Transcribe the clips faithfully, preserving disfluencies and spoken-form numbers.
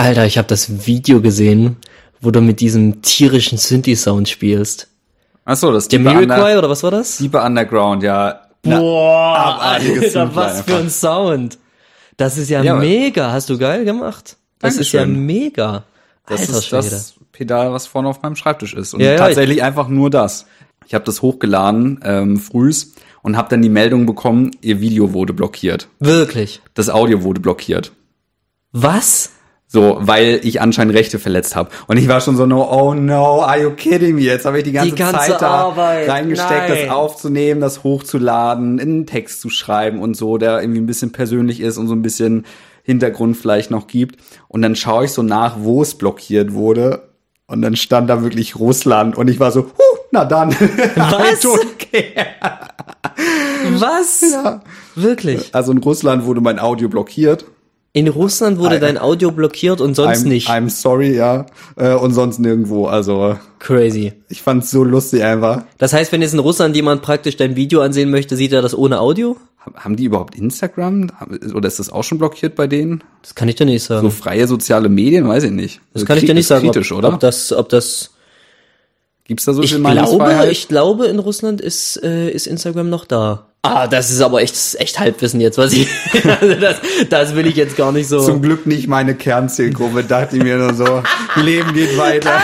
Alter, ich habe das Video gesehen, wo du mit diesem tierischen Synthi-Sound spielst. Achso, das Jamiroquai oder was war das? Deeper Underground, ja. Boah, Alter, was für ein Sound. Das ist ja, ja mega. Hast du geil gemacht? Das Dankeschön. Ist ja mega. Das Alter, ist Schwede. Das Pedal, was vorne auf meinem Schreibtisch ist. Und ja, tatsächlich ja, einfach nur das. Ich habe das hochgeladen, ähm, frühs, und habe dann die Meldung bekommen, ihr Video wurde blockiert. Wirklich? Das Audio wurde blockiert. Was? So, weil ich anscheinend Rechte verletzt habe. Und ich war schon so, no, oh no, are you kidding me? Jetzt habe ich die ganze, die ganze Zeit da Arbeit. reingesteckt, Nein. das aufzunehmen, das hochzuladen, einen Text zu schreiben und so, der irgendwie ein bisschen persönlich ist und so ein bisschen Hintergrund vielleicht noch gibt. Und dann schaue ich so nach, wo es blockiert wurde. Und dann stand da wirklich Russland. Und ich war so, huh, na dann. Was? Was? Ja. Wirklich? Also in Russland wurde mein Audio blockiert. In Russland wurde I, dein Audio blockiert und sonst I'm, nicht. I'm sorry, ja. Äh, und sonst nirgendwo, also. Crazy. Ich fand's so lustig einfach. Das heißt, wenn jetzt in Russland jemand praktisch dein Video ansehen möchte, sieht er das ohne Audio? Haben die überhaupt Instagram? Oder ist das auch schon blockiert bei denen? Das kann ich dir nicht sagen. So freie soziale Medien, weiß ich nicht. Das also kann ich dir nicht sagen. Kritisch, ob, oder? Ob das, ob das. Gibt's da so ich viel Meinungsfreiheit? Glaube, ich glaube, in Russland ist, äh, ist Instagram noch da. Ah, das ist aber echt, echt Halbwissen jetzt, was ich, also das, das will ich jetzt gar nicht so. Zum Glück nicht meine Kernzielgruppe, dachte ich mir nur so, Leben geht weiter.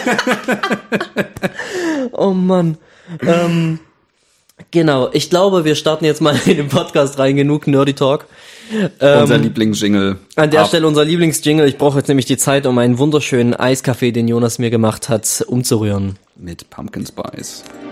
Oh Mann. Ähm, genau, ich glaube, wir starten jetzt mal in den Podcast rein, genug Nerdy Talk. Ähm, unser Lieblingsjingle. An der ab. Stelle unser Lieblingsjingle. Ich brauche jetzt nämlich die Zeit, um einen wunderschönen Eiskaffee, den Jonas mir gemacht hat, umzurühren. Mit Pumpkin Spice.